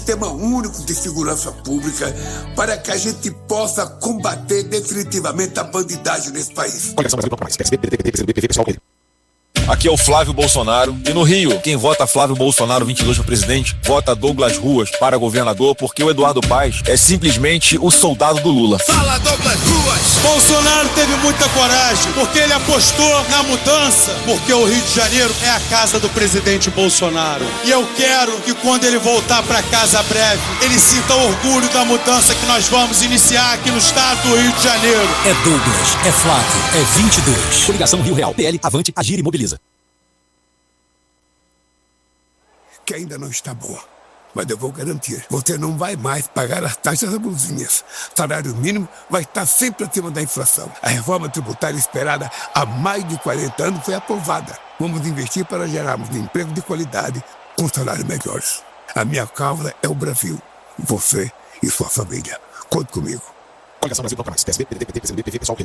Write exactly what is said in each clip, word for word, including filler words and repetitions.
Sistema único de segurança pública para que a gente possa combater definitivamente a bandidagem nesse país. Aqui é o Flávio Bolsonaro e no Rio, quem vota Flávio Bolsonaro vinte e dois para presidente, vota Douglas Ruas para governador, porque o Eduardo Paes é simplesmente o soldado do Lula. Fala, Douglas Ruas! Bolsonaro teve muita coragem, porque ele apostou na mudança, porque o Rio de Janeiro é a casa do presidente Bolsonaro. E eu quero que quando ele voltar para casa breve, ele sinta orgulho da mudança que nós vamos iniciar aqui no estado do Rio de Janeiro. É Douglas, é Flávio, é vinte e dois. Coligação Rio Real, P L, Avante, Agir e Mobiliza. Que ainda não está boa, mas eu vou garantir. Você não vai mais pagar as taxas abusinhas. Salário mínimo vai estar sempre acima da inflação. A reforma tributária esperada há mais de quarenta anos foi aprovada. Vamos investir para gerarmos emprego de qualidade com salários melhores. A minha causa é o Brasil. Você e sua família. Conte comigo. Coligação Brasil Toca Mais. P S B, P D T, P C B, P V, Pessoal, P D.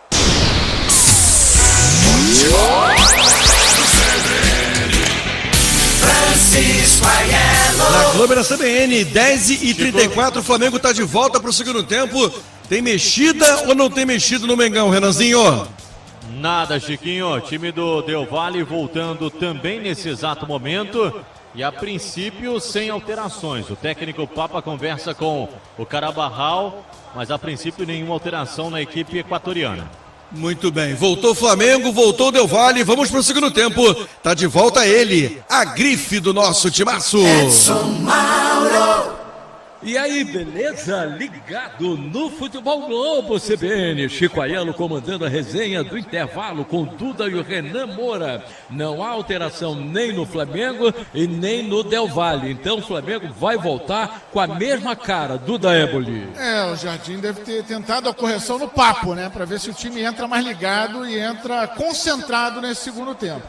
Na Globo da C B N, dez e trinta e quatro, o Flamengo está de volta para o segundo tempo. Tem mexida ou não tem mexido no Mengão, Renanzinho? Nada, Chiquinho. Time do Del Valle voltando também nesse exato momento. E a princípio sem alterações. O técnico Papa conversa com o Carabarral, mas a princípio nenhuma alteração na equipe equatoriana. Muito bem, voltou o Flamengo, voltou o Del Valle, vamos pro segundo tempo. Tá de volta ele, a grife do nosso timaço. Edson Mauro. E aí, beleza? Ligado no Futebol Globo C B N. Chico Aiello comandando a resenha do intervalo com Duda e o Renan Moura. Não há alteração nem no Flamengo e nem no Del Valle. Então o Flamengo vai voltar com a mesma cara, Duda Éboli. É, o Jardim deve ter tentado a correção no papo, né? Para ver se o time entra mais ligado e entra concentrado nesse segundo tempo.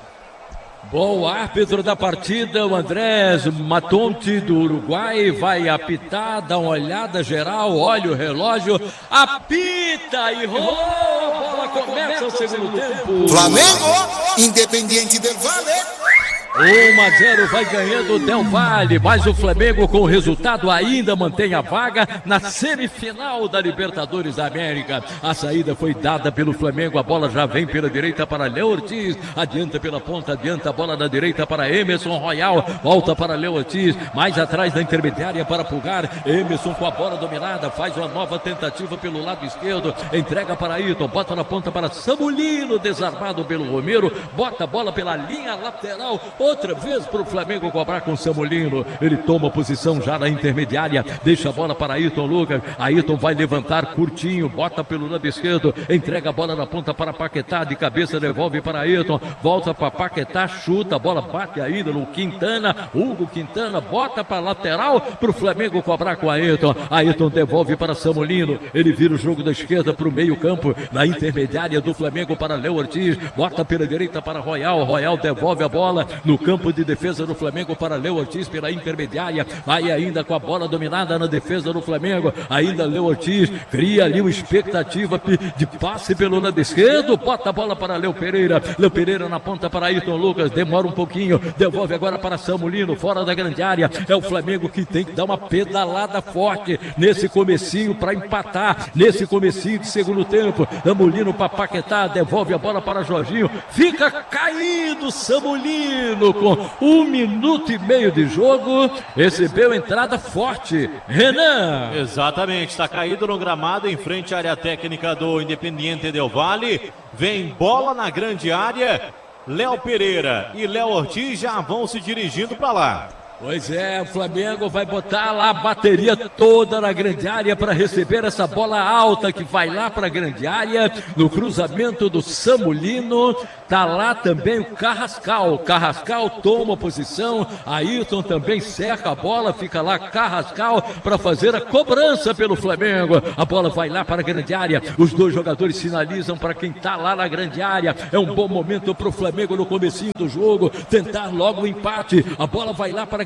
Bom, árbitro da partida, o Andrés Matonte do Uruguai, vai apitar, dá uma olhada geral, olha o relógio, apita e rolou, a bola começa o segundo tempo. Flamengo, Independiente del Valle. um a zero vai ganhando o Del Valle, mas o Flamengo com o resultado ainda mantém a vaga na semifinal da Libertadores da América. A saída foi dada pelo Flamengo, a bola já vem pela direita para Léo Ortiz, adianta pela ponta, adianta a bola da direita para Emerson Royal, volta para Léo Ortiz, mais atrás da intermediária para Pulgar, Emerson com a bola dominada, faz uma nova tentativa pelo lado esquerdo, entrega para Ayrton, bota na ponta para Samulino, desarmado pelo Romero, bota a bola pela linha lateral, outra vez para o Flamengo cobrar com Samulino, ele toma posição já na intermediária, deixa a bola para Ayrton Lucas, Ayrton vai levantar curtinho, bota pelo lado esquerdo, entrega a bola na ponta para Paquetá, de cabeça devolve para Ayrton, volta para Paquetá, chuta, a bola bate ainda no Quintana, Hugo Quintana, bota para lateral para o Flamengo cobrar com Ayrton, Ayrton devolve para Samulino, ele vira o jogo da esquerda para o meio campo, na intermediária do Flamengo para Léo Ortiz, bota pela direita para Royal, Royal devolve a bola no campo de defesa do Flamengo para Léo Ortiz pela intermediária, vai ainda com a bola dominada na defesa do Flamengo, ainda Léo Ortiz cria ali uma expectativa de passe pelo lado esquerdo, bota a bola para Léo Pereira, Léo Pereira na ponta para Ayrton Lucas, demora um pouquinho, devolve agora para Samulino, fora da grande área, é o Flamengo que tem que dar uma pedalada forte nesse comecinho para empatar, nesse comecinho de segundo tempo, Samulino para Paquetá, devolve a bola para Jorginho, fica caído Samulino, com um minuto e meio de jogo, recebeu entrada forte, Renan. Exatamente, está caído no gramado em frente à área técnica do Independiente del Valle, vem bola na grande área, Léo Pereira e Léo Ortiz já vão se dirigindo para lá. Pois é, o Flamengo vai botar lá a bateria toda na grande área para receber essa bola alta que vai lá para a grande área, no cruzamento do Samulino, tá lá também o Carrascal, o Carrascal toma posição, Ayrton também cerca a bola, fica lá Carrascal para fazer a cobrança pelo Flamengo, a bola vai lá para a grande área, os dois jogadores sinalizam para quem tá lá na grande área, é um bom momento para o Flamengo no comecinho do jogo, tentar logo o empate, a bola vai lá para a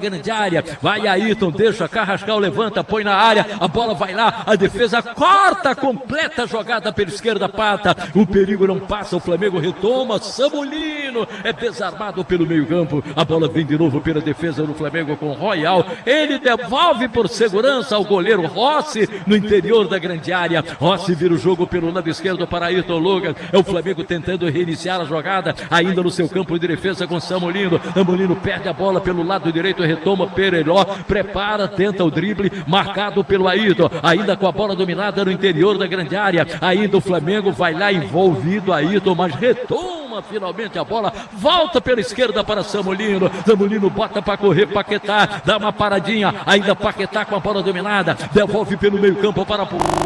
grande área, vai Ayrton, deixa, Carrascal levanta, põe na área, a bola vai lá, a defesa corta, completa a jogada pela esquerda, pata, o perigo não passa, o Flamengo retoma, Samulino é desarmado pelo meio campo, a bola vem de novo pela defesa do Flamengo com Royal, ele devolve por segurança ao goleiro Rossi no interior da grande área, Rossi vira o jogo pelo lado esquerdo para Ayrton Lucas, é o Flamengo tentando reiniciar a jogada, ainda no seu campo de defesa com Samulino, Samulino perde a bola pelo lado direito, retoma Pereló, prepara, tenta o drible, marcado pelo Ayrton, ainda com a bola dominada no interior da grande área, ainda o Flamengo vai lá envolvido Ayrton, mas retoma finalmente a bola, volta pela esquerda para Samulino, Samulino bota para correr Paquetá, dá uma paradinha, ainda Paquetá com a bola dominada, devolve pelo meio campo para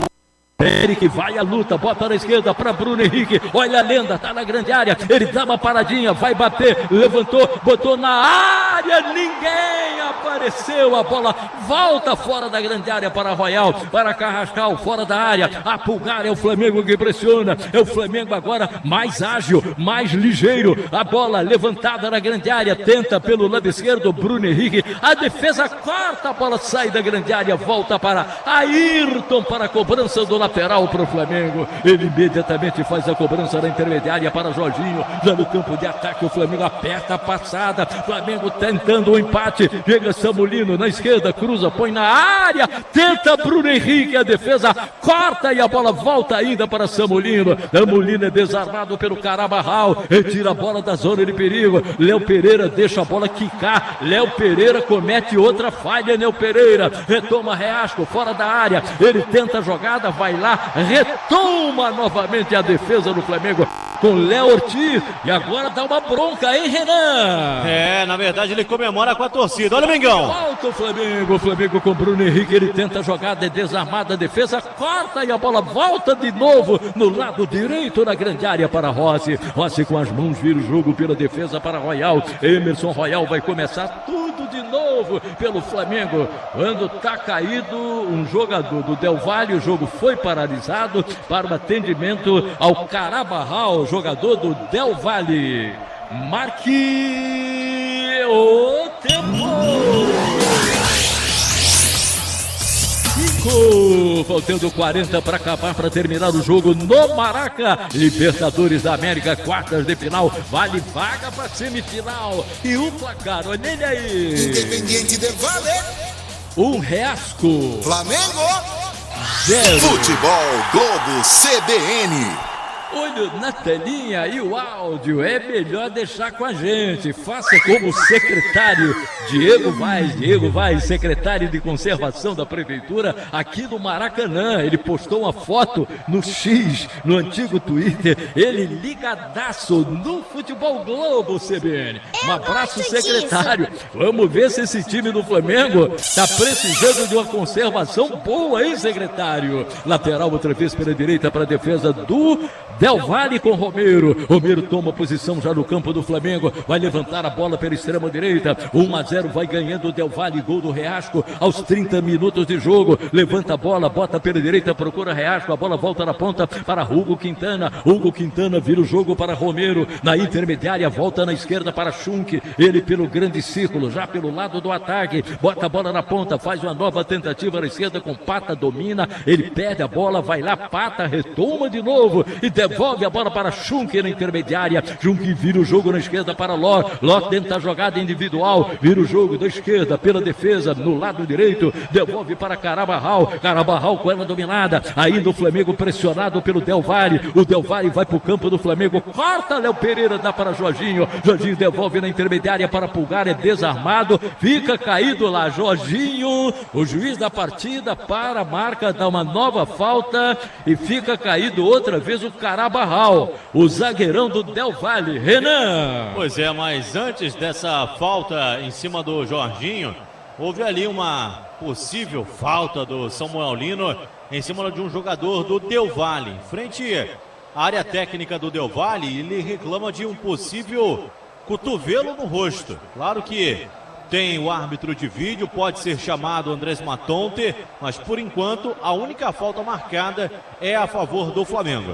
Eric vai à luta, bota na esquerda para Bruno Henrique, olha a lenda, tá na grande área, ele dá uma paradinha, vai bater, levantou, botou na área, ninguém apareceu, a bola volta fora da grande área para Royal, para Carrascal, fora da área, a Pulgar é o Flamengo que pressiona, é o Flamengo agora mais ágil, mais ligeiro, a bola levantada na grande área, tenta pelo lado esquerdo, Bruno Henrique, a defesa corta, a bola sai da grande área, volta para Ayrton para a cobrança do lateral para o Flamengo, ele imediatamente faz a cobrança na intermediária para Jorginho, já no campo de ataque o Flamengo aperta a passada, Flamengo tentando o um empate, chega Samulino na esquerda, cruza, põe na área, tenta Bruno Henrique, a defesa corta e a bola volta ainda para Samulino, Samulino é desarmado pelo Carabarral, retira a bola da zona de perigo, Léo Pereira deixa a bola quicar, Léo Pereira comete outra falha, Léo Pereira retoma Reasco, fora da área, ele tenta a jogada, vai lá, retoma novamente a defesa do Flamengo com Léo Ortiz, e agora dá uma bronca, hein, Renan? É, na verdade ele comemora com a torcida, olha o Mengão. Volta o Flamengo, o Flamengo com Bruno Henrique, ele tenta a jogada, é desarmada, a defesa corta e a bola volta de novo no lado direito na grande área para Rossi, Rossi com as mãos vira o jogo pela defesa para Royal, Emerson Royal vai começar tudo de novo pelo Flamengo, quando tá caído um jogador do Del Valle, o jogo foi paralisado para o atendimento ao Carabarral, jogador do Del Valle. Marque o tempo. Cinco, faltando quarenta para acabar, para terminar o jogo no Maraca. Libertadores da América, quartas de final, vale vaga para semifinal. E o placar, olha ele aí. Independiente del Valle. Um Reasco. Flamengo. Zero. Futebol Globo C B N. Olho na telinha e o áudio é melhor deixar com a gente. Faça como o secretário Diego Vaz, Diego Vaz, secretário de conservação da prefeitura aqui do Maracanã. Ele postou uma foto no X, no antigo Twitter, ele ligadaço no Futebol Globo C B N. Um abraço, secretário. Vamos ver se esse time do Flamengo está precisando de uma conservação boa, hein, secretário? Lateral outra vez pela direita para a defesa do Del Valle com Romero, Romero toma posição já no campo do Flamengo, vai levantar a bola pela extrema direita, um a zero vai ganhando o Del Valle, gol do Reasco aos trinta minutos de jogo, levanta a bola, bota pela direita, procura Reasco, a bola volta na ponta para Hugo Quintana, Hugo Quintana vira o jogo para Romero, na intermediária volta na esquerda para Schunk, ele pelo grande círculo, já pelo lado do ataque, bota a bola na ponta, faz uma nova tentativa na esquerda com Pata, domina, ele perde a bola, vai lá, Pata, retoma de novo e devolve a bola para Schunk na intermediária, Schunk vira o jogo na esquerda para Ló, Ló tenta a jogada individual, vira o jogo da esquerda pela defesa, no lado direito, devolve para Carabarral, Carabarral com ela dominada, ainda o Flamengo pressionado pelo Del Valle, o Del Valle vai para o campo do Flamengo, corta Léo Pereira, dá para Jorginho, Jorginho devolve na intermediária para Pulgar, é desarmado, fica caído lá, Jorginho, o juiz da partida para a marca, dá uma nova falta e fica caído outra vez o Carabarral, o zagueirão do Del Valle. Renan. Pois é, mas antes dessa falta em cima do Jorginho, houve ali uma possível falta do Samuel Lino em cima de um jogador do Del Valle. Em frente à área técnica do Del Valle, ele reclama de um possível cotovelo no rosto. Claro que tem o árbitro de vídeo, pode ser chamado Andrés Matonte, mas por enquanto a única falta marcada é a favor do Flamengo.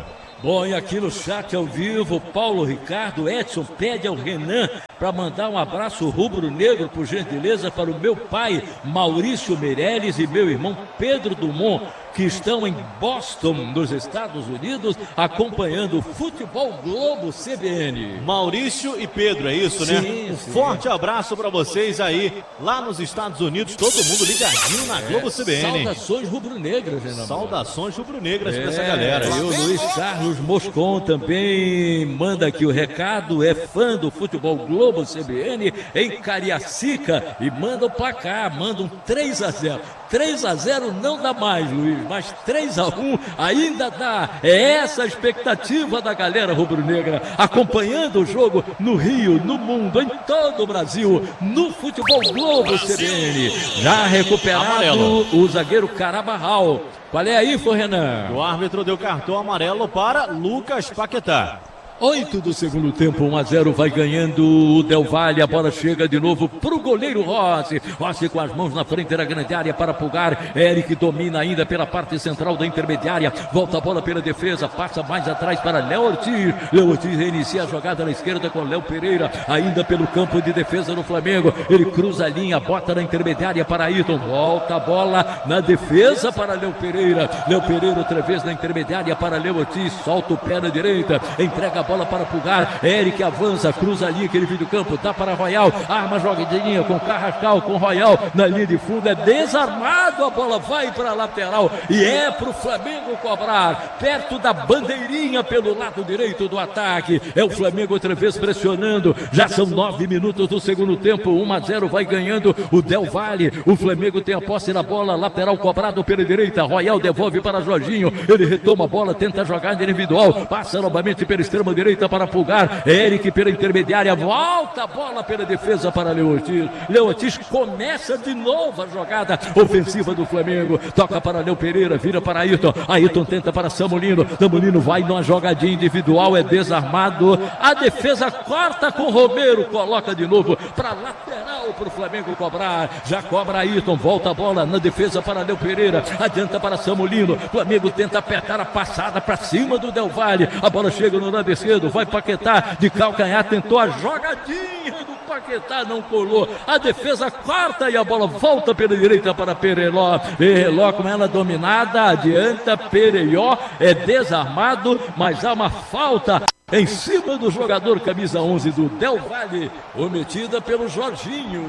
Bom, e aqui no chat ao vivo, Paulo Ricardo Edson pede ao Renan para mandar um abraço rubro-negro, por gentileza, para o meu pai, Maurício Meirelles, e meu irmão Pedro Dumont, que estão em Boston, nos Estados Unidos, acompanhando o Futebol Globo C B N. Maurício e Pedro, é isso, sim, né? Um sim. forte abraço para vocês aí, lá nos Estados Unidos, todo mundo ligadinho na Globo C B N. Saudações rubro-negras, Renan. Saudações rubro-negras é, para essa galera. E o Luiz Carlos Moscon também manda aqui o recado, é fã do Futebol Globo C B N em Cariacica e manda o placar, manda um três a zero. três a zero não dá mais, Luiz, mas três a um ainda dá. É essa a expectativa da galera rubro-negra, acompanhando o jogo no Rio, no mundo, em todo o Brasil, no Futebol Globo C B N. Já recuperado amarelo. O zagueiro Carabarral. Qual é a info, Renan? O árbitro deu cartão amarelo para Lucas Paquetá. Oito do segundo tempo, um a zero, vai ganhando o Del Valle, a bola chega de novo pro goleiro Rossi, Rossi com as mãos na frente da grande área para Pulgar, Eric domina ainda pela parte central da intermediária, volta a bola pela defesa, passa mais atrás para Léo Ortiz, Léo Ortiz reinicia a jogada na esquerda com Léo Pereira, ainda pelo campo de defesa do Flamengo, ele cruza a linha, bota na intermediária para Ayrton, volta a bola na defesa para Léo Pereira, Léo Pereira outra vez na intermediária para Léo Ortiz, solta o pé na direita, entrega a bola bola para Pulgar, Eric avança, cruza a linha, aquele vídeo campo, dá para Royal, arma, joga de linha com Carrascal, com Royal, na linha de fundo, é desarmado, a bola vai para a lateral, e é para o Flamengo cobrar, perto da bandeirinha pelo lado direito do ataque, é o Flamengo outra vez pressionando, já são nove minutos do segundo tempo, um a zero, vai ganhando o Del Valle, o Flamengo tem a posse na bola, lateral cobrado pela direita, Royal devolve para Jorginho, ele retoma a bola, tenta jogar individual, passa novamente pela extrema direita para Pulgar, Eric pela intermediária, volta a bola pela defesa para Léo Ortiz, Léo Ortiz começa de novo a jogada ofensiva do Flamengo, toca para Léo Pereira, vira para Ayrton, Ayrton tenta para Samulino, Samulino vai numa jogadinha individual, é desarmado, a defesa corta com Romero, coloca de novo para lateral para o Flamengo cobrar, já cobra Ayrton, volta a bola na defesa para Léo Pereira, adianta para Samulino, Flamengo tenta apertar a passada para cima do Del Valle, a bola chega no lado esquerdo, vai Paquetá de calcanhar, tentou a jogadinha do Paquetá, não colou, a defesa corta e a bola volta pela direita para Pereló, Pereló com ela dominada, adianta Pereió, é desarmado, mas há uma falta em cima do jogador camisa onze do Del Valle, cometida pelo Jorginho.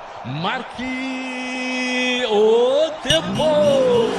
Marque o tempo.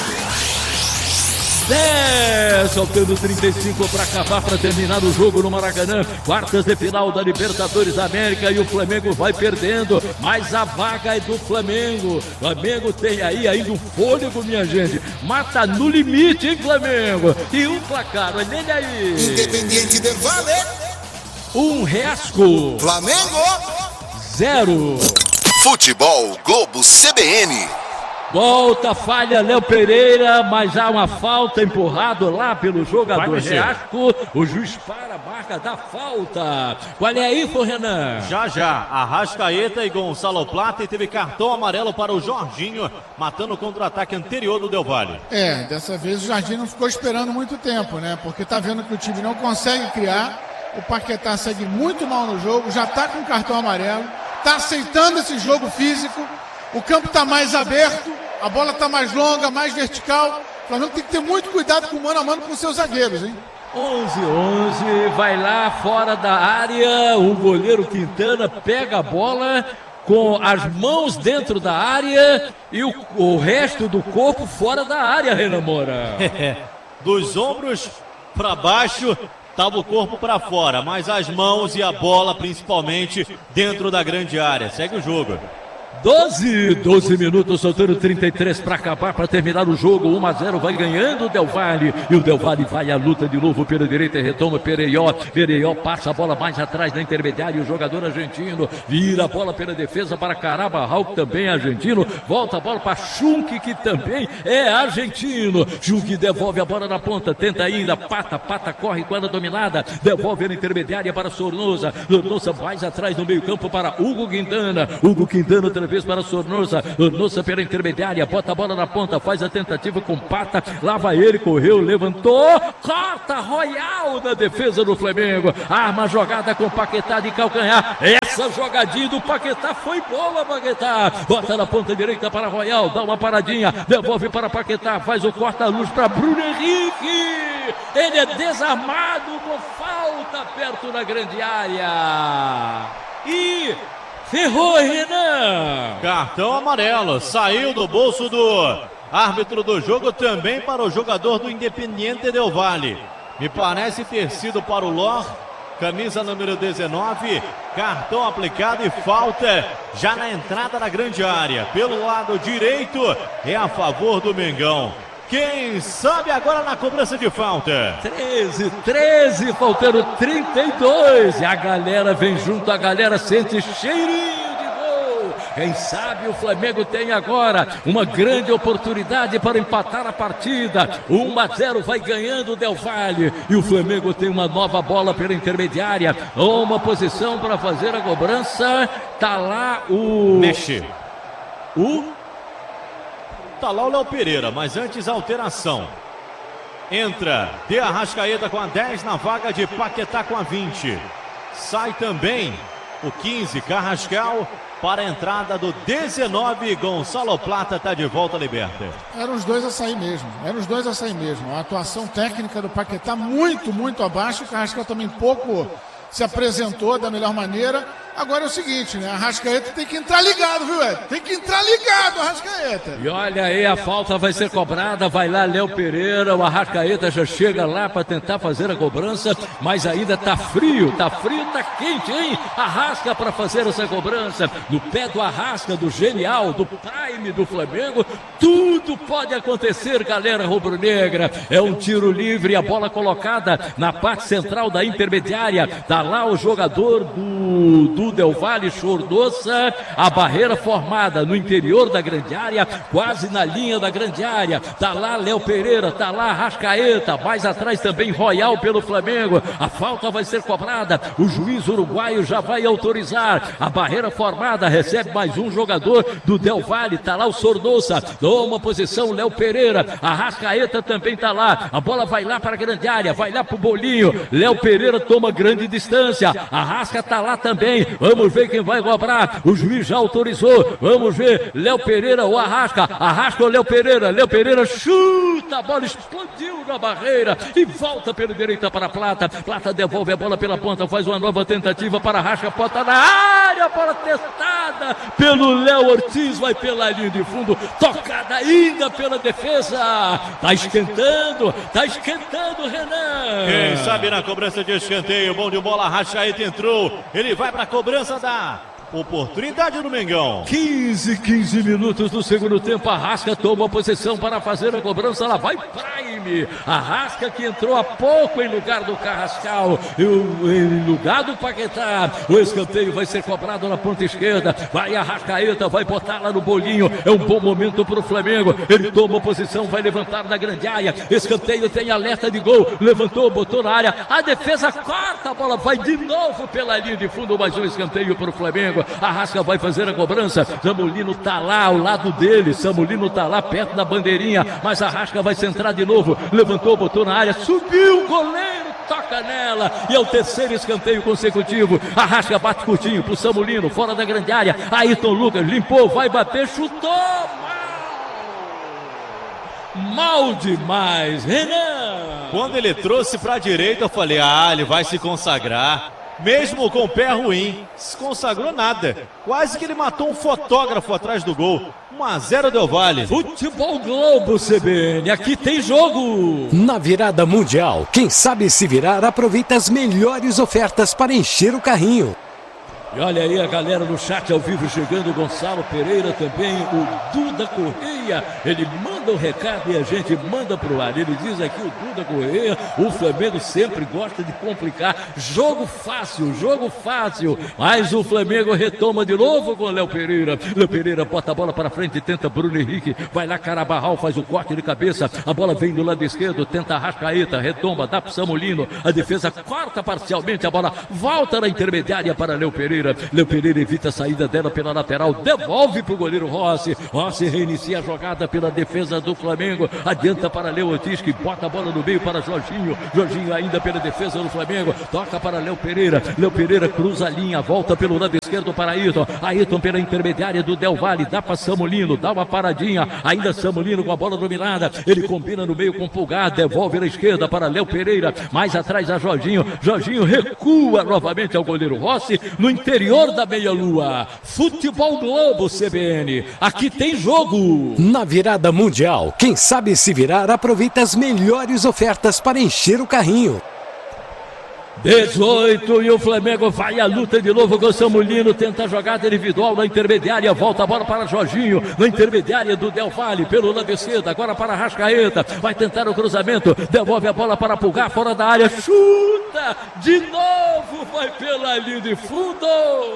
dez, faltando trinta e cinco para acabar, para terminar o jogo no Maracanã, quartas de final da Libertadores da América, e o Flamengo vai perdendo, mas a vaga é do Flamengo. Flamengo tem aí ainda um fôlego, minha gente, mata no limite, hein, Flamengo? E um placar, olha ele aí. Independiente del Valle. Um Reasco. Flamengo. Zero. Futebol Globo C B N. Volta, falha Léo Pereira, mas há uma falta, empurrado lá pelo jogador Reasco. O juiz para a marca da falta. Qual é a info, Renan? Já, já. Arrascaeta e Gonçalo Plata, e teve cartão amarelo para o Jorginho, matando o contra-ataque anterior do Del Valle. É, dessa vez o Jorginho não ficou esperando muito tempo, né? Porque tá vendo que o time não consegue criar. O Paquetá segue muito mal no jogo, já tá com cartão amarelo, tá aceitando esse jogo físico. O campo está mais aberto, a bola está mais longa, mais vertical. O Flamengo tem que ter muito cuidado com o mano a mano com seus zagueiros, hein? onze a onze, vai lá fora da área, o goleiro Quintana pega a bola com as mãos dentro da área e o, o resto do corpo fora da área, Renan Moura. Dos ombros para baixo, estava o corpo para fora, mas as mãos e a bola principalmente dentro da grande área. Segue o jogo. doze, doze minutos, soltando trinta e três para acabar, para terminar o jogo, um a zero, vai ganhando o Del Valle, e o Del Valle vai à luta de novo pela direita, retoma Pereió, Pereió passa a bola mais atrás na intermediária, o jogador argentino vira a bola pela defesa para Carabarral, que também é argentino, volta a bola para Schunk, que também é argentino, Schunk devolve a bola na ponta, tenta ainda, Pata, Pata corre com ela dominada, devolve na intermediária para Sornosa, Sornosa mais atrás no meio campo para Hugo Quintana, Hugo Quintana outra vez para Sornosa. Sornosa pela intermediária, bota a bola na ponta, faz a tentativa com Pata, lá vai ele, correu, levantou, corta, Royal na defesa do Flamengo. Arma a jogada com Paquetá de calcanhar. Essa jogadinha do Paquetá foi boa, Paquetá. Bota na ponta direita para Royal, dá uma paradinha, devolve para Paquetá, faz o corta-luz para Bruno Henrique. Ele é desarmado com falta perto da grande área. E ferrou, Renan. Cartão amarelo, saiu do bolso do árbitro do jogo também para o jogador do Independiente Del Valle. Me parece ter sido para o Lor, camisa número dezenove, cartão aplicado e falta já na entrada da grande área. Pelo lado direito é a favor do Mengão. Quem sabe agora na cobrança de falta? treze, treze, faltando trinta e dois. E a galera vem junto, a galera sente cheirinho de gol. Quem sabe o Flamengo tem agora uma grande oportunidade para empatar a partida. um a zero vai ganhando o Del Valle. E o Flamengo tem uma nova bola pela intermediária. Uma posição para fazer a cobrança. Tá lá o... Mexe. O... Tá lá o Léo Pereira, mas antes a alteração. Entra De Arrascaeta com a dez na vaga de Paquetá com a vinte. Sai também o quinze, Carrascal, para a entrada do dezenove, Gonçalo Plata está de volta liberta. Eram os dois a sair mesmo, eram os dois a sair mesmo. A atuação técnica do Paquetá muito, muito abaixo. O Carrascal também pouco se apresentou da melhor maneira. Agora é o seguinte, né? A Arrascaeta tem que entrar ligado, viu, Ed? Tem que entrar ligado, a Arrascaeta. E olha aí, a falta vai ser cobrada. Vai lá Léo Pereira. O Arrascaeta já chega lá para tentar fazer a cobrança. Mas ainda tá frio, tá frio, tá quente, hein? Arrasca para fazer essa cobrança. No pé do Arrasca, do genial, do prime do Flamengo. Tudo pode acontecer, galera rubro-negra. É um tiro livre, a bola colocada na parte central da intermediária. Tá lá o jogador do... do Del Valle, Sornosa, a barreira formada no interior da grande área, quase na linha da grande área. Tá lá Léo Pereira, tá lá Arrascaeta, mais atrás também Royal pelo Flamengo. A falta vai ser cobrada, o juiz uruguaio já vai autorizar. A barreira formada, recebe mais um jogador do Del Valle, tá lá o Sornosa, toma posição Léo Pereira, Arrascaeta também tá lá, a bola vai lá para a grande área, vai lá pro bolinho, Léo Pereira toma grande distância, Arrasca tá lá também. Vamos ver quem vai cobrar. O juiz já autorizou. Vamos ver. Léo Pereira ou Arrasca. Arrasca ou Léo Pereira. Léo Pereira chuta. A bola explodiu na barreira e volta pela direita para Plata. Plata devolve a bola pela ponta. Faz uma nova tentativa para Arrasca. Bota na área. Bola testada pelo Léo Ortiz. Vai pela linha de fundo. Tocada ainda pela defesa. Tá esquentando. Tá esquentando, Renan. Quem sabe na cobrança de escanteio. Bom de bola. Arrascaeta entrou. Ele vai para a cobrança da oportunidade do Mengão. quinze, quinze minutos do segundo tempo. Arrasca toma a posição para fazer a cobrança. Lá vai Prime. Arrasca que entrou há pouco em lugar do Carrascal. Em lugar do Paquetá. O escanteio vai ser cobrado na ponta esquerda. Vai Arrascaeta, vai botar lá no bolinho. É um bom momento para o Flamengo. Ele toma a posição, vai levantar na grande área. Escanteio tem alerta de gol. Levantou, botou na área. A defesa corta, a bola vai de novo pela linha de fundo. Mais um escanteio para o Flamengo. Arrasca vai fazer a cobrança. Samulino tá lá ao lado dele. Samulino tá lá perto da bandeirinha. Mas Arrasca vai centrar de novo. Levantou, botou na área. Subiu o goleiro. Toca nela. E é o terceiro escanteio consecutivo. Arrasca bate curtinho pro Samulino. Fora da grande área. Ayrton Lucas limpou. Vai bater. Chutou. Mal demais. Renan. Quando ele trouxe pra direita, eu falei, ah, ele vai se consagrar. Mesmo com o pé ruim, se consagrou nada. Quase que ele matou um fotógrafo atrás do gol. um a zero Del Valle. Futebol Globo C B N, aqui tem jogo. Na virada mundial, quem sabe se virar aproveita as melhores ofertas para encher o carrinho. E olha aí a galera no chat ao vivo chegando, Gonçalo Pereira também, o Duda Correia, ele manda o recado e a gente manda pro ar. Ele diz aqui, o Duda Correia, o Flamengo sempre gosta de complicar, jogo fácil, jogo fácil, mas o Flamengo retoma de novo com o Léo Pereira. Léo Pereira bota a bola para frente, tenta Bruno Henrique, vai lá Carabarral, faz o corte de cabeça, a bola vem do lado esquerdo, tenta Arrascaeta, retoma, dá pro Samulino, a defesa corta parcialmente, a bola volta na intermediária para Léo Pereira. Pereira. Léo Pereira evita a saída dela pela lateral, devolve para o goleiro Rossi. Rossi reinicia a jogada pela defesa do Flamengo. Adianta para Léo Ortiz, que bota a bola no meio para Jorginho. Jorginho ainda pela defesa do Flamengo. Toca para Léo Pereira. Léo Pereira cruza a linha, volta pelo lado esquerdo para Ayrton. Ayrton pela intermediária do Del Valle. Dá para Samulino, dá uma paradinha. Ainda Samulino com a bola dominada. Ele combina no meio com o Pulgar. Devolve na esquerda para Léo Pereira. Mais atrás a Jorginho. Jorginho recua novamente ao goleiro Rossi. No interior da meia-lua. Futebol Globo C B N. Aqui tem jogo. Na virada mundial, quem sabe se virar aproveita as melhores ofertas para encher o carrinho. dezoito e o Flamengo vai à luta de novo com o Samulino, tenta a jogada individual na intermediária, volta a bola para Jorginho, na intermediária do Del Valle, pelo lado esquerdo, agora para Arrascaeta, vai tentar o cruzamento, devolve a bola para Pulgar, fora da área, chuta, de novo vai pela linha de fundo.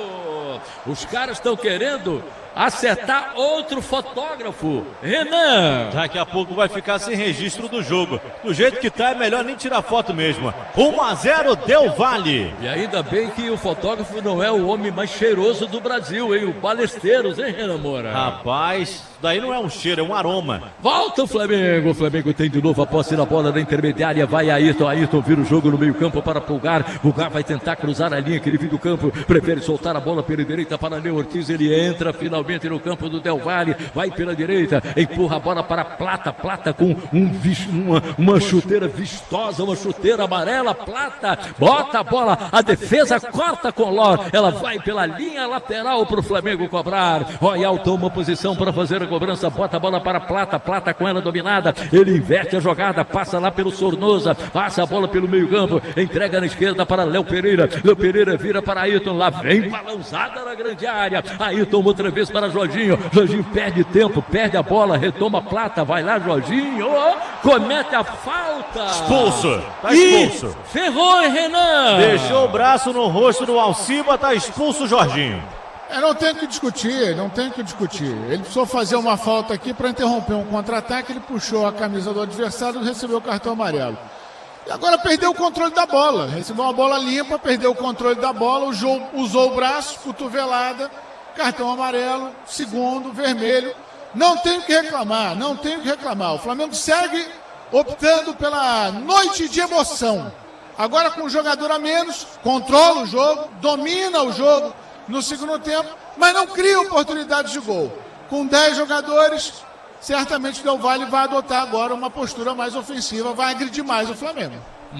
Os caras estão querendo acertar outro fotógrafo. Renan. Daqui a pouco vai ficar sem registro do jogo. Do jeito que tá, é melhor nem tirar foto mesmo. um a zero, Del Valle. E ainda bem que o fotógrafo não é o homem mais cheiroso do Brasil, hein? O Balesteiros, hein, Renan Moura? Rapaz, daí não é um cheiro, é um aroma. Volta o Flamengo. O Flamengo tem de novo a posse da bola na intermediária. Vai Ayrton. Ayrton vira o jogo no meio campo para Pulgar. Pulgar vai tentar cruzar a linha que ele viu do campo. Prefere soltar a bola pela direita para Léo Ortiz. Ele entra finalmente no campo do Del Valle, vai pela direita, empurra a bola para Plata, Plata com um, uma, uma chuteira vistosa, uma chuteira amarela, Plata, bota a bola, a defesa corta com Lor, ela vai pela linha lateral para o Flamengo cobrar. Royal toma posição para fazer a cobrança, bota a bola para Plata, Plata com ela dominada, ele inverte a jogada, passa lá pelo Sornosa, passa a bola pelo meio campo, entrega na esquerda para Léo Pereira, Léo Pereira vira para Ayrton, lá vem balançada na grande área, Ayrton outra vez para Jorginho, Jorginho perde tempo, perde a bola, retoma a Plata, vai lá Jorginho, oh, comete a falta. Expulso, tá expulso. E ferrou, hein, Renan? Deixou o braço no rosto do Alciba, tá expulso o Jorginho. É, não tem o que discutir, não tem o que discutir. Ele precisou fazer uma falta aqui para interromper um contra-ataque, ele puxou a camisa do adversário e recebeu o cartão amarelo. E agora perdeu o controle da bola, recebeu uma bola limpa, perdeu o controle da bola, usou, usou o braço, cotovelada, cartão amarelo, segundo, vermelho. Não tem o que reclamar, não tem o que reclamar. O Flamengo segue optando pela noite de emoção. Agora com um jogador a menos, controla o jogo, domina o jogo no segundo tempo, mas não cria oportunidades de gol. Com dez jogadores, certamente o Del Valle vai adotar agora uma postura mais ofensiva, vai agredir mais o Flamengo.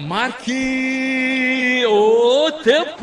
Marque o tempo!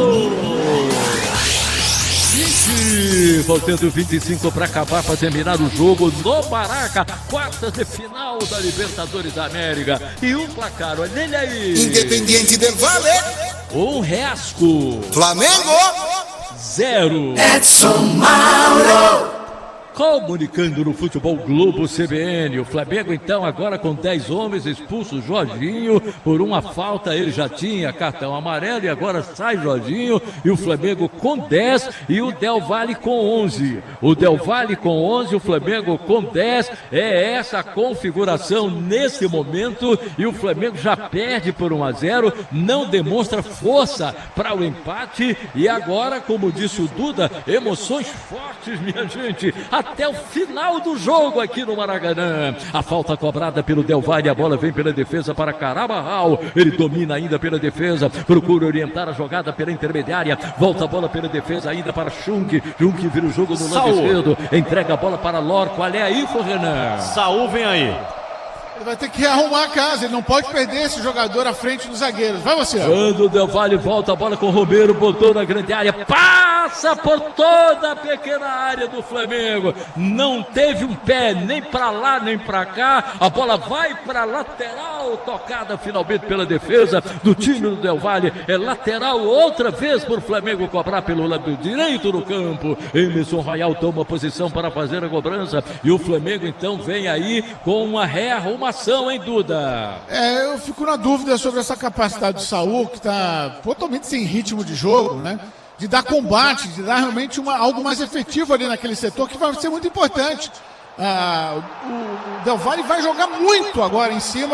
Faltando vinte e cinco para acabar, para terminar o jogo no Maraca, quartas de final da Libertadores da América. E um placar, olha ele aí. Independiente del Valle. Um reasco. Flamengo. Zero. Edson Mauro. Comunicando no Futebol Globo C B N, o Flamengo então agora com dez homens, expulso Jorginho por uma falta, ele já tinha cartão amarelo e agora sai Jorginho e o Flamengo com dez e o Del Valle com onze. O Del Valle com onze, o Flamengo com dez, é essa a configuração nesse momento e o Flamengo já perde por um a zero, não demonstra força para o empate e agora, como disse o Duda, emoções fortes, minha gente, até o final do jogo aqui no Maracanã. A falta cobrada pelo Del Valle, a bola vem pela defesa para Carabarral, ele domina ainda pela defesa, procura orientar a jogada pela intermediária, volta a bola pela defesa ainda para Schunk, Schunk vira o jogo no lado esquerdo, entrega a bola para Lor, qual é aí, Renan? Saul vem aí. Ele vai ter que arrumar a casa, ele não pode perder esse jogador à frente dos zagueiros. Vai você. Quando o Del Valle volta a bola com o Romero, botou na grande área, passa por toda a pequena área do Flamengo. Não teve um pé nem para lá nem para cá. A bola vai para lateral, tocada finalmente pela defesa do time do Del Valle. É lateral outra vez por Flamengo cobrar pelo lado direito do campo. Emerson Royal toma posição para fazer a cobrança e o Flamengo então vem aí com uma rearrumação. Ação, hein, Duda? É, eu fico na dúvida sobre essa capacidade do Saul, que está totalmente sem ritmo de jogo, né? De dar combate, de dar realmente uma, algo mais efetivo ali naquele setor, que vai ser muito importante. Ah, o, o Del Valle vai jogar muito agora em cima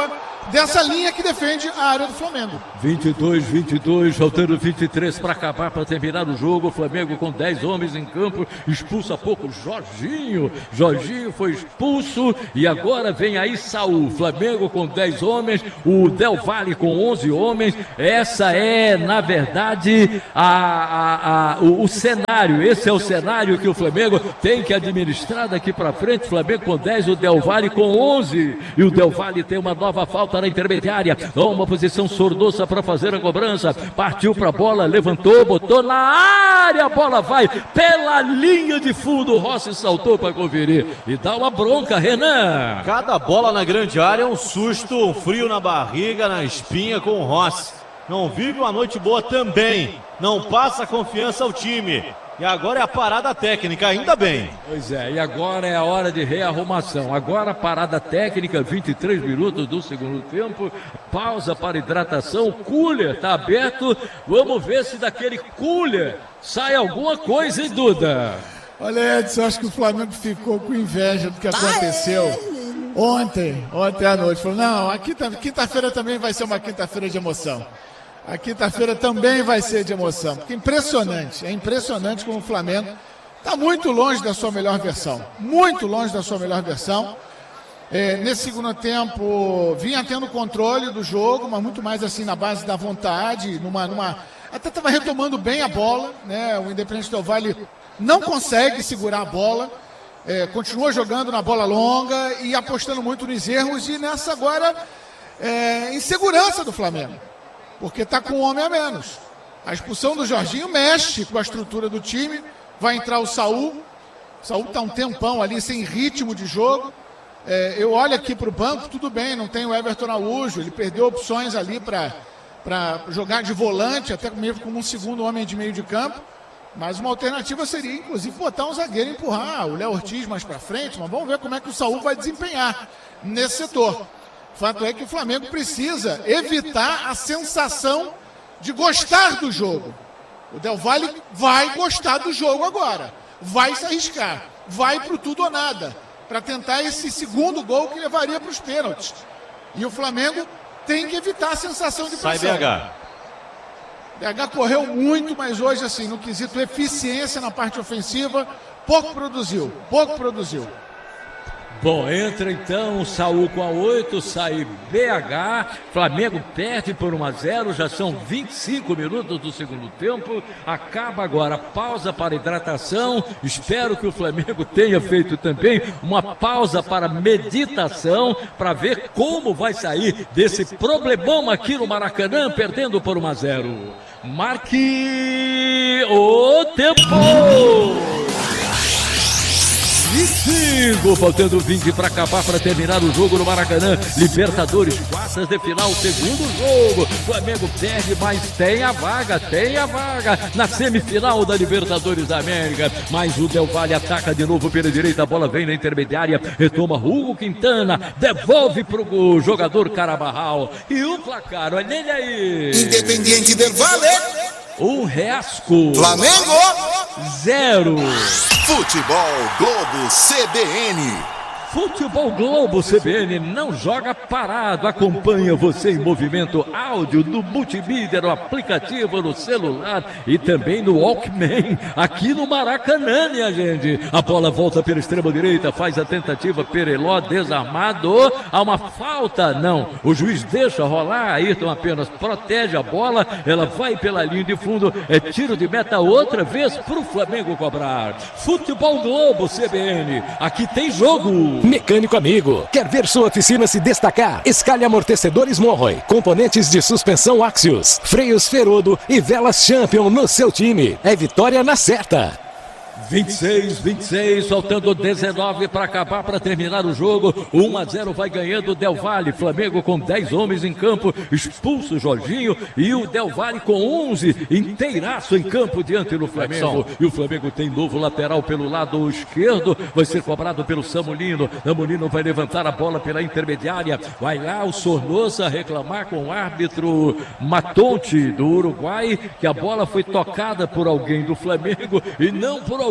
dessa linha que defende a área do Flamengo. vinte e dois, vinte e dois, faltando vinte e três para acabar, para terminar o jogo. O Flamengo com dez homens em campo, expulsa há pouco Jorginho. Jorginho foi expulso e agora vem aí Saul. Flamengo com dez homens, o Del Valle com onze homens. Essa é, na verdade, a, a, a, o, o cenário. Esse é o cenário que o Flamengo tem que administrar daqui para frente. Flamengo com dez, o Del Valle com onze. E o Del Valle tem uma nova falta na intermediária. Uma posição sordosa para fazer a cobrança. Partiu para a bola, levantou, botou na área. A bola vai pela linha de fundo. O Rossi saltou para conferir. E dá uma bronca, Renan. Cada bola na grande área é um susto, um frio na barriga, na espinha com o Rossi. Não vive uma noite boa também. Não passa confiança ao time. E agora é a parada técnica, ainda bem. Pois é, e agora é a hora de rearrumação. Agora a parada técnica, vinte e três minutos do segundo tempo. Pausa para hidratação. O cooler está aberto. Vamos ver se daquele cooler sai alguma coisa, hein, Duda? Olha, Edson, acho que o Flamengo ficou com inveja do que aconteceu ontem, ontem à noite. Falou, não, a quinta, quinta-feira também vai ser uma quinta-feira de emoção. A quinta-feira também vai ser de emoção. Porque é impressionante, é impressionante como o Flamengo está muito longe da sua melhor versão. Muito longe da sua melhor versão. É, nesse segundo tempo, vinha tendo controle do jogo, mas muito mais assim na base da vontade, numa, numa... até estava retomando bem a bola, né? O Independente Del Valle não consegue segurar a bola, é, continua jogando na bola longa e apostando muito nos erros e nessa agora é, insegurança do Flamengo, porque está com um homem a menos. A expulsão do Jorginho mexe com a estrutura do time, vai entrar o Saul, o Saul está um tempão ali sem ritmo de jogo. É, eu olho aqui para o banco, tudo bem, não tem o Everton Araújo, ele perdeu opções ali para jogar de volante, até mesmo como um segundo homem de meio de campo, mas uma alternativa seria, inclusive, botar um zagueiro e empurrar o Léo Ortiz mais para frente, mas vamos ver como é que o Saul vai desempenhar nesse setor. Fato é que o Flamengo precisa evitar a sensação de gostar do jogo. O Del Valle vai gostar do jogo agora, vai se arriscar, vai pro tudo ou nada, para tentar esse segundo gol que levaria para os pênaltis. E o Flamengo tem que evitar a sensação de pressão. Sai B H. B H correu muito, mas hoje, assim, no quesito eficiência na parte ofensiva, pouco produziu, pouco produziu. Bom, entra então o Saul com a oito, sai B H, Flamengo perde por um a zero, já são vinte e cinco minutos do segundo tempo, acaba agora a pausa para hidratação, espero que o Flamengo tenha feito também uma pausa para meditação, para ver como vai sair desse problemão aqui no Maracanã, perdendo por um a zero. Marque o tempo! vinte e cinco, faltando vinte para acabar, para terminar o jogo no Maracanã. Libertadores, quartas de final, segundo jogo. Flamengo perde, mas tem a vaga, tem a vaga na semifinal da Libertadores da América. Mas o Del Valle ataca de novo pela direita, a bola vem na intermediária, retoma Hugo Quintana, devolve pro jogador Carabarral. E o placar, olha ele aí. Independiente Del Valle. Um reasco. Flamengo. Zero. Futebol Globo C B N. Futebol Globo C B N não joga parado, acompanha você em movimento áudio no multimídia, no aplicativo, no celular e também no Walkman, aqui no Maracanã, minha gente. A bola volta pela extrema direita, faz a tentativa, Pereló desarmado, há uma falta, não, o juiz deixa rolar, Ayrton apenas protege a bola, ela vai pela linha de fundo, é tiro de meta outra vez para o Flamengo cobrar. Futebol Globo C B N, aqui tem jogo. Mecânico amigo, quer ver sua oficina se destacar? Escale amortecedores Monroy, componentes de suspensão Axios, freios Ferodo e velas Champion no seu time. É vitória na certa. vinte e seis, vinte e seis, faltando dezenove para acabar, para terminar o jogo. um a zero vai ganhando o Del Valle. Flamengo com dez homens em campo, expulso o Jorginho e o Del Valle com onze, inteiraço em campo diante do Flamengo. E o Flamengo tem novo lateral pelo lado esquerdo, vai ser cobrado pelo Samulino. Samulino vai levantar a bola pela intermediária, vai lá o Sornosa reclamar com o árbitro Matonte do Uruguai, que a bola foi tocada por alguém do Flamengo e não por alguém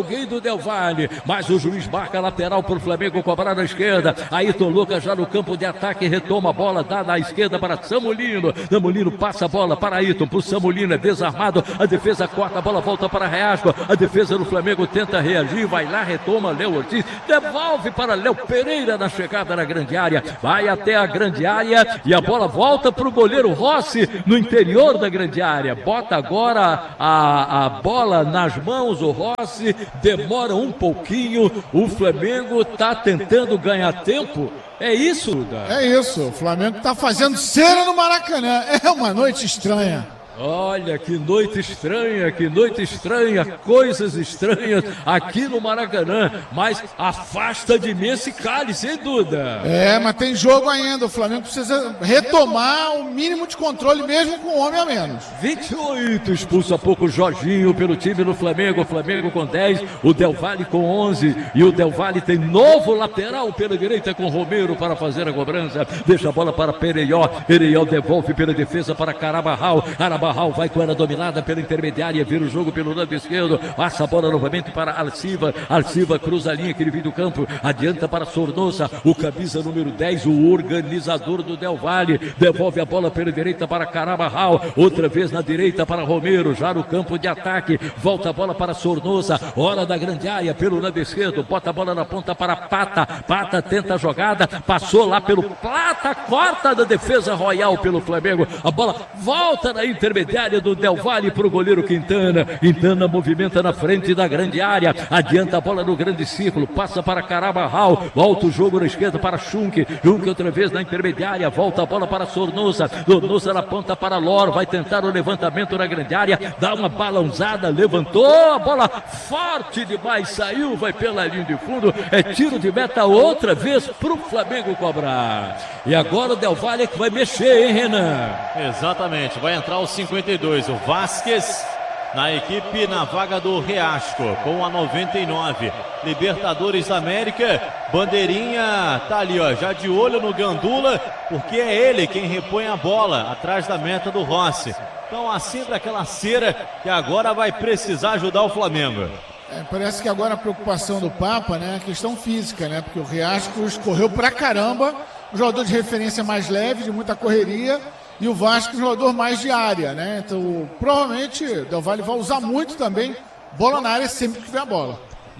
alguém do Del Valle, mas o juiz marca lateral para o Flamengo cobrar na esquerda. Ayrton Lucas já no campo de ataque, retoma a bola dada à esquerda para Samulino. Samulino passa a bola para Ayrton, para o Samulino, é desarmado, a defesa corta, a bola volta para Reasco, a defesa do Flamengo tenta reagir, vai lá, retoma Léo Ortiz, devolve para Léo Pereira na chegada na grande área, vai até a grande área e a bola volta para o goleiro Rossi no interior da grande área, bota agora a, a bola nas mãos, o Rossi demora um pouquinho, o Flamengo está tentando ganhar tempo. É isso, Duda? É isso, o Flamengo está fazendo cera no Maracanã, é uma noite estranha. Olha, que noite estranha, que noite estranha, coisas estranhas aqui no Maracanã, mas afasta de mim esse cálice, sem dúvida. É, mas tem jogo ainda, o Flamengo precisa retomar o mínimo de controle mesmo com um homem a menos. vinte e oito, expulsa pouco Jorginho pelo time do Flamengo, o Flamengo com dez, o Del Valle com onze, e o Del Valle tem novo lateral pela direita com Romero para fazer a cobrança, deixa a bola para Pereió, Pereió devolve pela defesa para Carabarral, Carabarral vai com ela dominada pela intermediária, vira o jogo pelo lado esquerdo, passa a bola novamente para Alciva, Alciva cruza a linha que ele vem do campo, adianta para Sornosa, o camisa número dez, o organizador do Del Valle, devolve a bola pela direita para Carabarral, outra vez na direita para Romero, já no campo de ataque, volta a bola para Sornosa, hora da grande área pelo lado esquerdo, bota a bola na ponta para Pata, Pata tenta a jogada, passou lá pelo Plata, corta da defesa royal pelo Flamengo, a bola volta na intermediária do Del Valle para o goleiro Quintana, Quintana movimenta na frente da grande área, adianta a bola no grande círculo, passa para Carabarral, volta o jogo na esquerda para Schunk, Schunk outra vez na intermediária, volta a bola para Sornosa, Sornosa na ponta para Lor, vai tentar o levantamento na grande área, dá uma balançada, levantou, a bola forte demais, saiu, vai pela linha de fundo, é tiro de meta outra vez para o Flamengo cobrar. E agora o Del Valle é que vai mexer, hein, Renan? Exatamente, vai entrar o cinquenta e dois, o Vasquez na equipe, na vaga do Reasco, com a noventa e nove. Libertadores da América, bandeirinha tá ali, ó, já de olho no Gandula, porque é ele quem repõe a bola atrás da meta do Rossi. Então há sempre aquela cera que agora vai precisar ajudar o Flamengo. É, parece que agora a preocupação do Papa, né, é a questão física, né, porque o Reasco escorreu pra caramba, um jogador de referência mais leve, de muita correria, e o Vasco, um jogador mais de área, né? Então, provavelmente, o Del Valle vai usar muito também bola na área sempre que tiver a bola.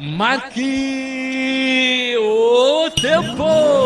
Marque o tempo!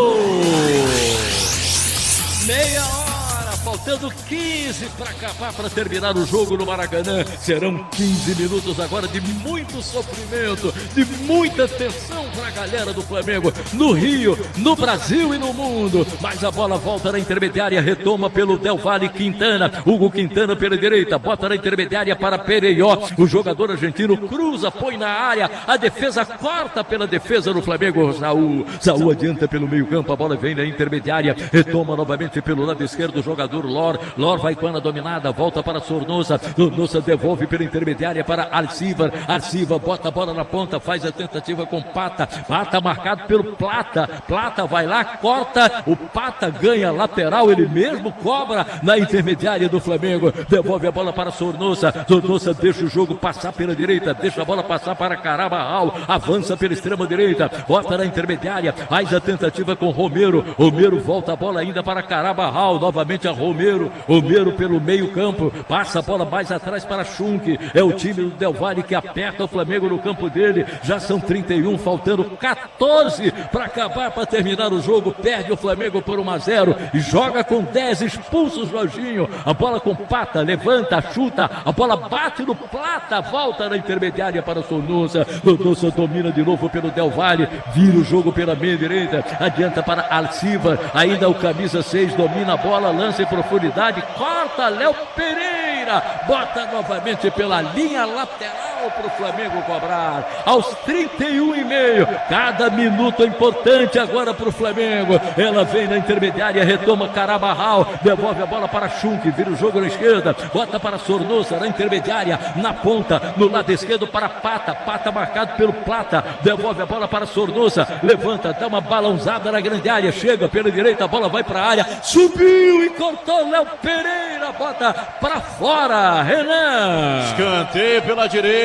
Meia hora, faltando quinze para acabar, para terminar o jogo no Maracanã. Serão quinze minutos agora de muito sofrimento, de muita tensão para a galera do Flamengo, no Rio, no Brasil e no mundo. Mas a bola volta na intermediária, retoma pelo Del Valle, Quintana, Hugo Quintana pela direita, bota na intermediária para Pereió, o jogador argentino cruza, põe na área, a defesa corta pela defesa do Flamengo, Saul, Saul adianta pelo meio campo, a bola vem na intermediária, retoma novamente pelo lado esquerdo, o jogador Lor, Lor vai com a dominada, volta para Sornosa, Sornosa devolve pela intermediária para Arciva, Arciva bota a bola na ponta, faz a tentativa com Pata, Pata marcado pelo Plata, Plata vai lá, corta, o Pata ganha lateral, ele mesmo cobra na intermediária do Flamengo, devolve a bola para Sornosa, Sornosa deixa o jogo passar pela direita, deixa a bola passar para Carabarral, avança pela extrema direita, bota na intermediária, faz a tentativa com Romero, Romero volta a bola ainda para Carabarral, novamente a Romero, Romero pelo meio campo, passa a bola mais atrás para Schunk, é o time do Del Valle que aperta o Flamengo no campo dele, já são trinta e um, faltando quatorze para acabar, para terminar o jogo, perde o Flamengo por um a zero e joga com dez, expulsa o Jorginho, a bola com Pata, levanta, chuta, a bola bate no Plata, volta na intermediária para o Sornosa, Sornosa domina de novo pelo Del Valle, vira o jogo pela meia direita, adianta para Alciva, ainda o camisa seis domina a bola, lança em profundidade, corta, Léo Pereira, bota novamente pela linha lateral para o Flamengo cobrar, aos trinta e um e meio, cada minuto é importante agora para o Flamengo, ela vem na intermediária, retoma Carabarral, devolve a bola para Schunk, vira o jogo na esquerda, bota para Sornosa na intermediária, na ponta, no lado esquerdo para Pata, Pata marcado pelo Plata, devolve a bola para Sornosa, levanta, dá uma balãozada na grande área, chega pela direita, a bola vai para a área, subiu e cortou Léo Pereira, bota para fora, Renan. Escanteio pela direita,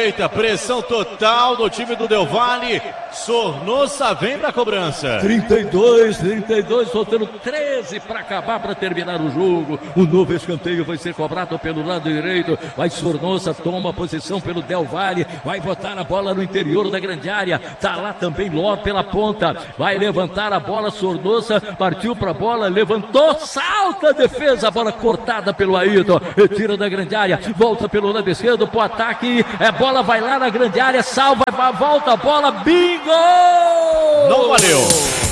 direita, pressão total do time do Del Valle. Sornosa vem pra cobrança. trinta e dois, trinta e dois, faltando treze para acabar, para terminar o jogo. O novo escanteio vai ser cobrado pelo lado direito. Vai Sornosa, toma a posição pelo Del Valle. Vai botar a bola no interior da grande área. Tá lá também Ló pela ponta. Vai levantar a bola, Sornosa partiu pra bola, levantou, salta a defesa, a bola cortada pelo Ayrton. Retira da grande área, volta pelo lado esquerdo pro ataque. A bola vai lá na grande área, salva, volta a bola, bingo! Não valeu.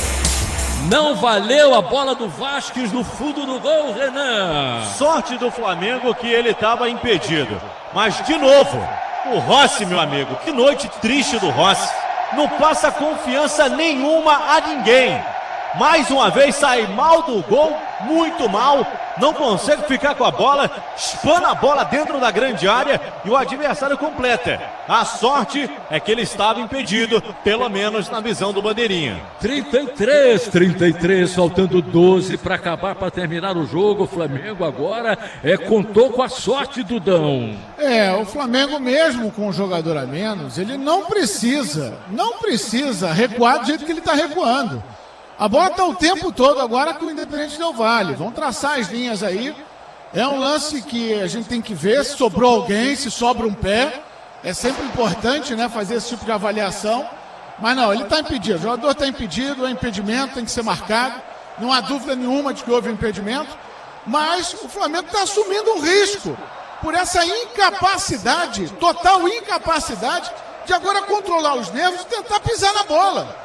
Não valeu a bola do Vasquez no fundo do gol, Renan. Sorte do Flamengo que ele estava impedido. Mas de novo, o Rossi, meu amigo, que noite triste do Rossi. Não passa confiança nenhuma a ninguém. Mais uma vez sai mal do gol, muito mal, não consegue ficar com a bola, espana a bola dentro da grande área e o adversário completa. A sorte é que ele estava impedido, pelo menos na visão do Bandeirinha. trinta e três, trinta e três, faltando doze para acabar, para terminar o jogo. O Flamengo agora é, contou com a sorte do Dão. É, o Flamengo mesmo com um jogador a menos, ele não precisa, não precisa recuar do jeito que ele está recuando. A bola está o tempo todo agora com o Independente Del Valle. Vão traçar as linhas aí. É um lance que a gente tem que ver se sobrou alguém, se sobra um pé. É sempre importante, né, fazer esse tipo de avaliação. Mas não, ele está impedido. O jogador está impedido, é impedimento, tem que ser marcado. Não há dúvida nenhuma de que houve impedimento. Mas o Flamengo está assumindo um risco por essa incapacidade, total incapacidade, de agora controlar os nervos e tentar pisar na bola.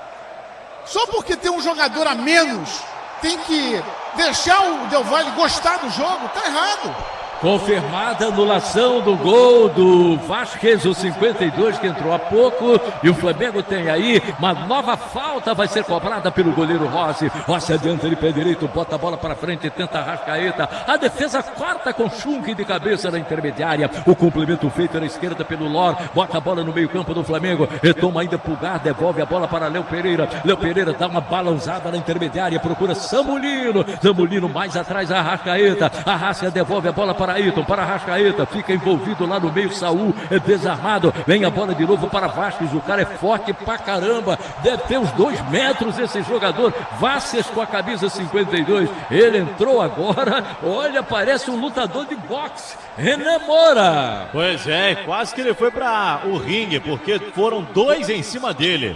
Só porque tem um jogador a menos, tem que deixar o Del Valle gostar do jogo, tá errado. Confirmada a anulação do gol do Vasquez, o cinquenta e dois, que entrou há pouco. E o Flamengo tem aí uma nova falta, vai ser cobrada pelo goleiro Rossi. Rossi adianta ele pé direito, bota a bola para frente, tenta a Arrascaeta. A defesa corta com Schunk de cabeça na intermediária. O complemento feito na esquerda pelo Lor. Bota a bola no meio campo do Flamengo. Retoma ainda Pulgar, devolve a bola para Léo Pereira. Léo Pereira dá uma balançada na intermediária, procura Samulino. Samulino mais atrás, a Arrascaeta. Arrasca devolve a bola para Ayrton, para Arrascaeta, fica envolvido lá no meio, Saul é desarmado, vem a bola de novo para Vasquez, o cara é forte pra caramba, deve ter uns dois metros esse jogador, Vasquez com a camisa cinquenta e dois, ele entrou agora, olha, parece um lutador de boxe, Renan Moura. Pois é, quase que ele foi para o ringue, porque foram dois em cima dele.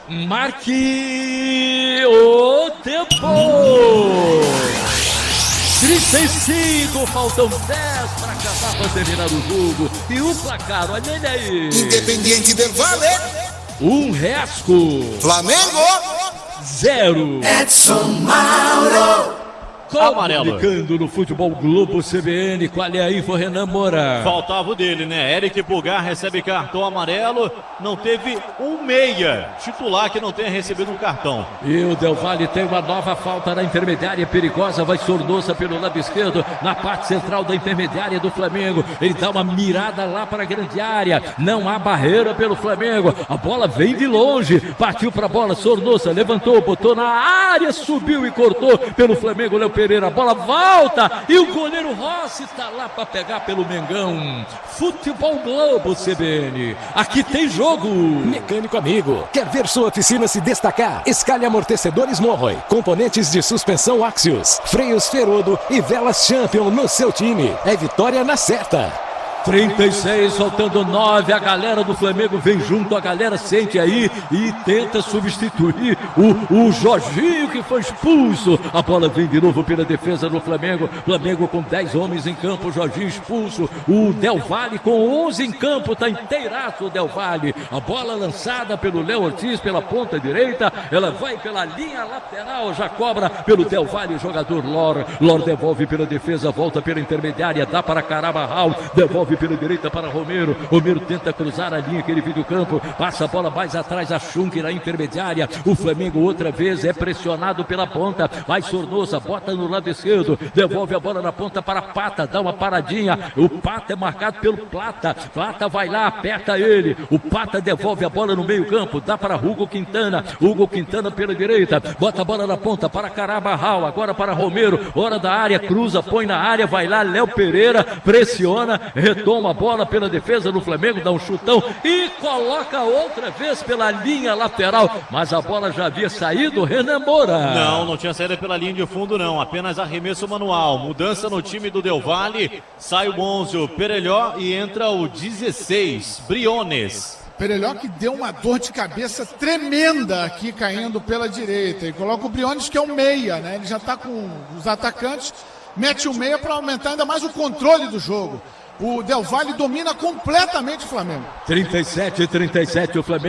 Marque o tempo! trinta e cinco, faltam dez para acabar, para terminar o jogo. E o placar, olha ele aí. Independiente Del Valle. Um Resco. Flamengo. Zero. Edson Mauro. Comunicando no Futebol Globo C B N, qual é a info, Renan Moura? Faltava o dele, né? Eric Pulgar recebe cartão amarelo, não teve um meia titular que não tenha recebido um cartão. E o Del Valle tem uma nova falta na intermediária perigosa, vai Sornosa pelo lado esquerdo, na parte central da intermediária do Flamengo. Ele dá uma mirada lá para a grande área, não há barreira pelo Flamengo, a bola vem de longe, partiu para a bola, Sornosa levantou, botou na área, subiu e cortou pelo Flamengo, Léo Pereira, a bola volta e o goleiro Rossi está lá para pegar pelo Mengão. Futebol Globo C B N, aqui tem jogo. Mecânico amigo, quer ver sua oficina se destacar? Escalhe amortecedores Morroy, componentes de suspensão Axios, freios Ferodo e velas Champion no seu time. É vitória na certa. trinta e seis, faltando nove, a galera do Flamengo vem junto, a galera sente aí e tenta substituir o, o Jorginho, que foi expulso. A bola vem de novo pela defesa do Flamengo, Flamengo com dez homens em campo, Jorginho expulso, o Del Valle com onze em campo, tá inteiraço o Del Valle. A bola lançada pelo Léo Ortiz pela ponta direita, ela vai pela linha lateral, já cobra pelo Del Valle o jogador Lor, Lor devolve pela defesa, volta pela intermediária, dá para Carabarral, devolve pela direita para Romero, Romero tenta cruzar a linha que ele viu do campo, passa a bola mais atrás, a Schunk na intermediária, o Flamengo outra vez é pressionado pela ponta, vai Sornosa, bota no lado esquerdo, devolve a bola na ponta para Pata, dá uma paradinha, o Pata é marcado pelo Plata, Plata vai lá, aperta ele, o Pata devolve a bola no meio campo, dá para Hugo Quintana, Hugo Quintana pela direita, bota a bola na ponta para Carabarral, agora para Romero, hora da área, cruza, põe na área, vai lá, Léo Pereira, pressiona, retorna retoma a bola pela defesa do Flamengo, dá um chutão e coloca outra vez pela linha lateral, mas a bola já havia saído, Renan Moura. Não, não tinha saído pela linha de fundo não, apenas arremesso manual. Mudança no time do Del Valle, sai o onze, o Perelhó e entra o dezesseis, Briones. Perelhó que deu uma dor de cabeça tremenda aqui caindo pela direita. E coloca o Briones, que é um meia, né? Ele já tá com os atacantes, mete o meia para aumentar ainda mais o controle do jogo. O Del Valle domina completamente o Flamengo. trinta e sete a trinta e sete o Flamengo.